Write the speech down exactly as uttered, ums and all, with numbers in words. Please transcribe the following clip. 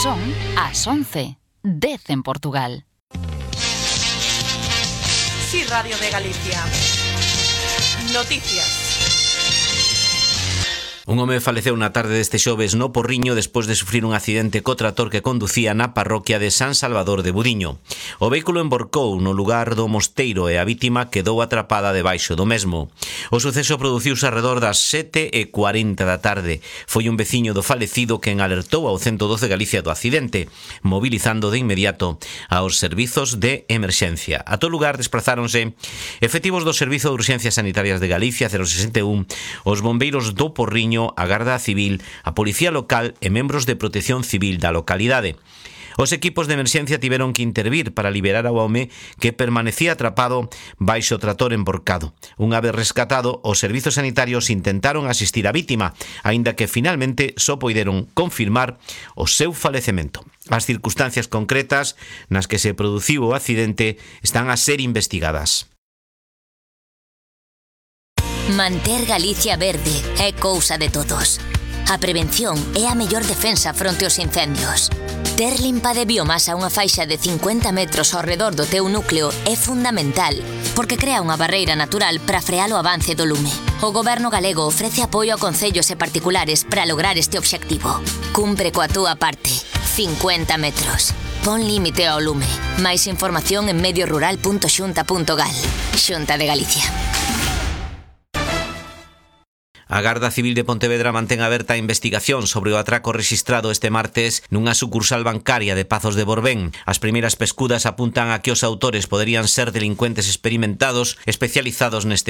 Son as once, dez en Portugal. Sí, Radio de Galicia. Noticias. Un home faleceu na tarde deste xoves no Porriño despois de sufrir un accidente co trator que conducía na parroquia de San Salvador de Budiño. O vehículo emborcou no lugar do Mosteiro e a vítima quedou atrapada debaixo do mesmo. O suceso produciuse arredor das sete e cuarenta da tarde. Foi un veciño do falecido quen alertou ao ciento doce Galicia do accidente, mobilizando de inmediato aos servizos de emerxencia. A todo lugar desplazáronse efectivos do Servizo de Urxencias Sanitarias de Galicia cero sesenta e un, os bombeiros do Porriño, a Garda Civil, a Policía Local e membros de Protección Civil da localidade. Os equipos de emerxencia tiveron que intervir para liberar ao home que permanecía atrapado baixo o trator emborcado. Unha vez rescatado, os servizos sanitarios intentaron asistir á vítima, aínda que finalmente só poideron confirmar o seu falecemento. As circunstancias concretas nas que se produciu o accidente están a ser investigadas. Manter Galicia verde é cousa de todos. A prevención é a mellor defensa fronte aos incendios. Ter limpa de biomasa unha faixa de cincuenta metros ao redor do teu núcleo é fundamental, porque crea unha barreira natural para frear o avance do lume. O Goberno galego ofrece apoio a concellos e particulares para lograr este obxectivo. Cumpre coa túa parte. cincuenta metros. Pon límite ao lume. Máis información en medio rural punto xunta punto gal. Xunta de Galicia. A Garda Civil de Pontevedra mantén aberta a investigación sobre o atraco rexistrado este martes nunha sucursal bancaria de Pazos de Borbén. As primeiras pescudas apuntan a que os autores poderían ser delincuentes experimentados especializados neste